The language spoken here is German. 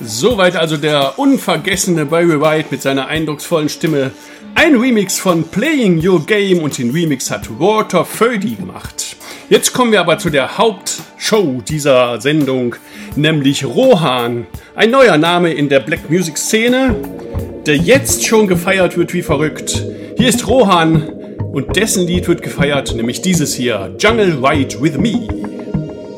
Soweit also der unvergessene Barry White mit seiner eindrucksvollen Stimme. Ein Remix von Playing Your Game und den Remix hat Walter Födi gemacht. Jetzt kommen wir aber zu der Hauptshow dieser Sendung, nämlich Rohan. Ein neuer Name in der Black Music Szene, der jetzt schon gefeiert wird wie verrückt. Hier ist Rohan und dessen Lied wird gefeiert, nämlich dieses hier, Jungle Ride With Me.